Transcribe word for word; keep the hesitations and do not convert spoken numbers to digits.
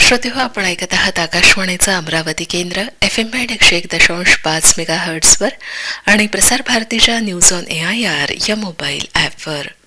श्रोते हो, आपण ऐकत आहात आकाशवाणीचं अमरावती केंद्र एफ एम बँड एकशे एक दशांश पाच मेगा हर्ट्सवर आणि प्रसार भारतीच्या news on A I R या मोबाईल ॲपवर.